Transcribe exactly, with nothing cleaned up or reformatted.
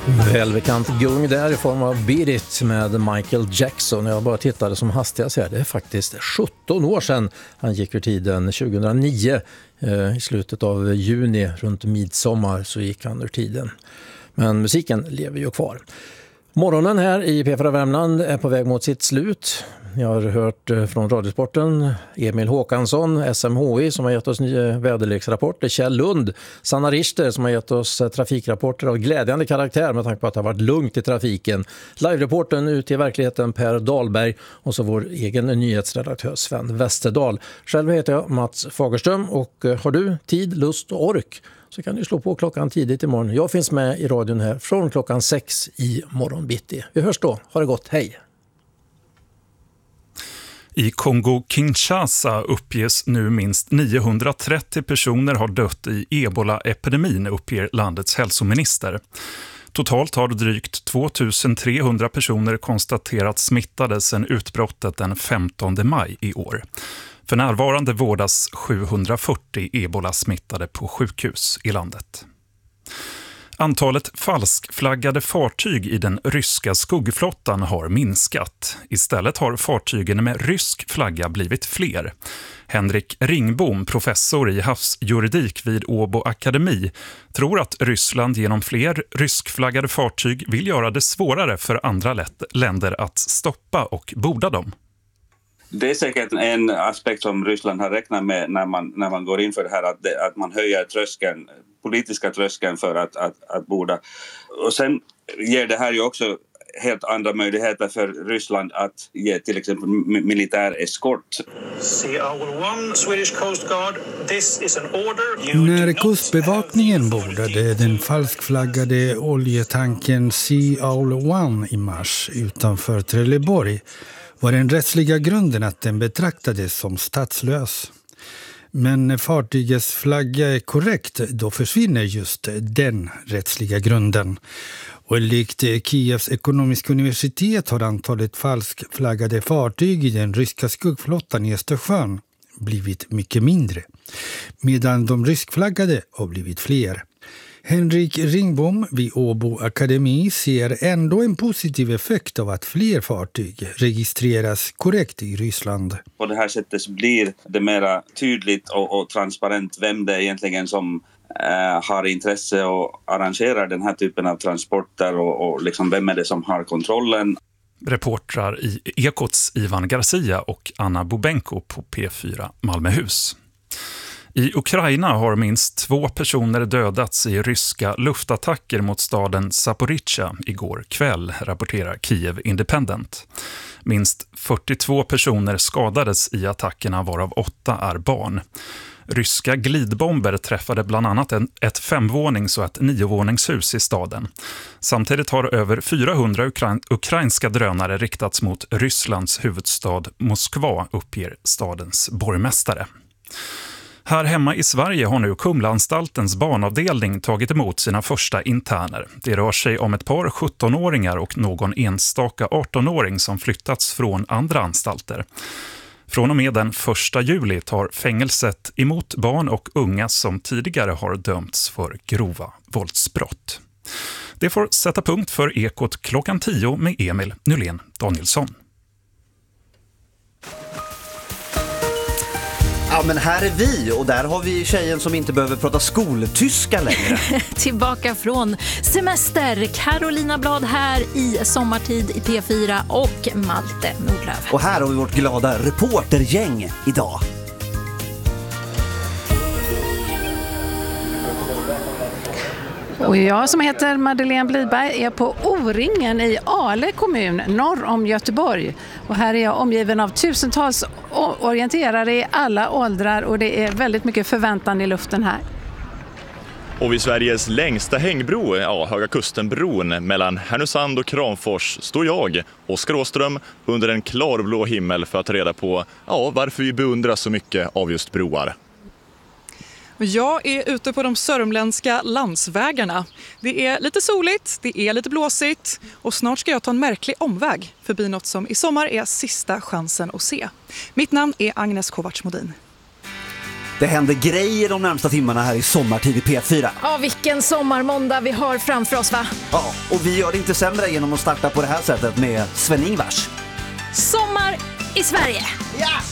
Välbekant gung där i form av Beat It med Michael Jackson. Jag bara tittade som hastigast här. Det är faktiskt sjutton år sedan han gick ur tiden. tjugohundranio eh, i slutet av juni runt midsommar så gick han ur tiden. Men musiken lever ju kvar. Morgonen här i P fyra Värmland är på väg mot sitt slut. Jag har hört från Radiosporten Emil Håkansson, S M H I, som har gett oss nya väderleksrapporter. Kjell Lund, Sanna Richter, som har gett oss trafikrapporter av glädjande karaktär med tanke på att det har varit lugnt i trafiken. Live-reporten ut i verkligheten Per Dahlberg och så vår egen nyhetsredaktör Sven Westerdahl. Själv heter jag Mats Fagerström och har du tid, lust och ork så kan du slå på klockan tidigt imorgon. Jag finns med i radion här från klockan sex i morgonbitti. Vi hörs då. Ha det gott. Hej! I Kongo-Kinshasa uppges nu minst niohundratrettio personer har dött i Ebola-epidemin, uppger landets hälsominister. Totalt har drygt tvåtusentrehundra personer konstaterat smittade sedan utbrottet den femtonde maj i år. För närvarande vårdas sjuhundrafyrtio Ebola-smittade på sjukhus i landet. Antalet falskflaggade fartyg i den ryska skuggflottan har minskat. Istället har fartygen med rysk flagga blivit fler. Henrik Ringbom, professor i havsjuridik vid Åbo Akademi, tror att Ryssland genom fler ryskflaggade fartyg vill göra det svårare för andra länder att stoppa och borda dem. Det är säkert en aspekt som Ryssland har räknat med när man, när man går in för det här, att, det, att man höjer tröskeln, politiska tröskeln för att, att, att borda. Och sen ger det här ju också helt andra möjligheter för Ryssland att ge till exempel militär eskort. När kustbevakningen bordade den falskflaggade oljetanken Sea Owl One i mars utanför Trelleborg var den rättsliga grunden att den betraktades som statslös. Men när fartygets flagga är korrekt, då försvinner just den rättsliga grunden. Och likt Kievs ekonomiska universitet har antalet falskflaggade fartyg i den ryska skuggflottan i Östersjön blivit mycket mindre, medan de ryskflaggade har blivit fler. Henrik Ringbom vid Åbo Akademi ser ändå en positiv effekt av att fler fartyg registreras korrekt i Ryssland. På det här sättet så blir det mer tydligt och, och transparent vem det är egentligen som eh, har intresse och arrangerar den här typen av transporter och, och liksom vem är det som har kontrollen. Reportrar i Ekots Ivan Garcia och Anna Bobenko på P fyra Malmöhus. I Ukraina har minst två personer dödats i ryska luftattacker mot staden Zaporizjzja igår kväll, rapporterar Kiev Independent. Minst fyrtiotvå personer skadades i attackerna, varav åtta är barn. Ryska glidbomber träffade bland annat en, ett femvånings- och ett niovåningshus i staden. Samtidigt har över fyrahundra ukra- ukrainska drönare riktats mot Rysslands huvudstad Moskva, uppger stadens borgmästare. Här hemma i Sverige har nu Kumlaanstaltens barnavdelning tagit emot sina första interner. Det rör sig om ett par sjuttonåringar och någon enstaka artonåring som flyttats från andra anstalter. Från och med den första juli tar fängelset emot barn och unga som tidigare har dömts för grova våldsbrott. Det får sätta punkt för Ekot klockan tio med Emil Nylén Danielsson. Ja, men här är vi och där har vi tjejen som inte behöver prata skoltyska längre. Tillbaka från semester. Carolina Blad här i sommartid i P fyra och Malte Nordlöf. Och här har vi vårt glada reportergäng idag. Och jag som heter Madeleine Blidberg är på O-ringen i Ale kommun norr om Göteborg. Och här är jag omgiven av tusentals orienterare i alla åldrar och det är väldigt mycket förväntan i luften här. Och vid Sveriges längsta hängbro, ja, Höga Kustenbron mellan Härnösand och Kramfors står jag, Oskar Åström, under en klarblå himmel för att ta reda på ja, varför vi beundrar så mycket av just broar. Jag är ute på de sörmländska landsvägarna. Det är lite soligt, det är lite blåsigt och snart ska jag ta en märklig omväg förbi något som i sommar är sista chansen att se. Mitt namn är Agnes Kovacs-Modin. Det händer grejer de närmsta timmarna här i Sommartid i P fyra. Ja, vilken sommarmåndag vi har framför oss, va? Ja, och vi gör det inte sämre genom att starta på det här sättet med Sven-Ingvars. Sommar i Sverige! Ja!